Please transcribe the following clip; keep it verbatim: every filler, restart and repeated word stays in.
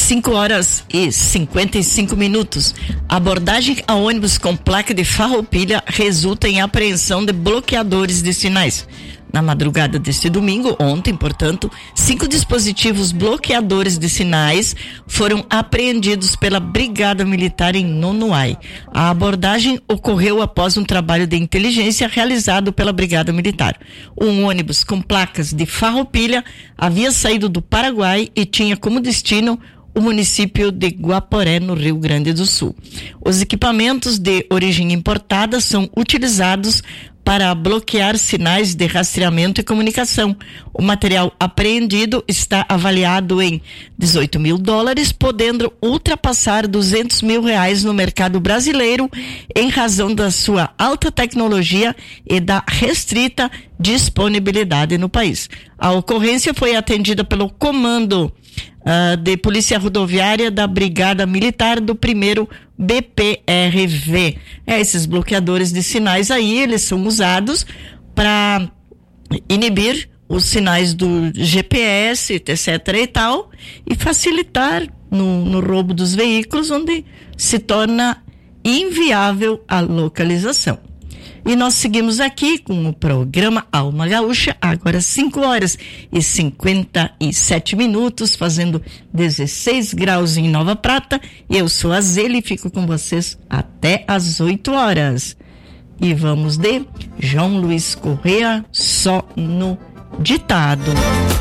cinco horas e cinquenta e cinco minutos. Abordagem a ônibus com placa de Farroupilha resulta em apreensão de bloqueadores de sinais. Na madrugada deste domingo, ontem, portanto, cinco dispositivos bloqueadores de sinais foram apreendidos pela Brigada Militar em Nonoai. A abordagem ocorreu após um trabalho de inteligência realizado pela Brigada Militar. Um ônibus com placas de Farroupilha havia saído do Paraguai e tinha como destino o município de Guaporé, no Rio Grande do Sul. Os equipamentos de origem importada são utilizados para bloquear sinais de rastreamento e comunicação. O material apreendido está avaliado em dezoito mil dólares, podendo ultrapassar duzentos mil reais no mercado brasileiro, em razão da sua alta tecnologia e da restrita disponibilidade no país. A ocorrência foi atendida pelo Comando Uh, de Polícia Rodoviária da Brigada Militar do primeiro B P R V. É, esses bloqueadores de sinais aí, eles são usados para inibir os sinais do G P S, etc e tal, e facilitar no, no roubo dos veículos, onde se torna inviável a localização. E nós seguimos aqui com o programa Alma Gaúcha, agora cinco horas e cinquenta e sete minutos, fazendo dezesseis graus em Nova Prata. Eu sou a Zeli e fico com vocês até às oito horas. E vamos de João Luiz Correa, Só no Ditado.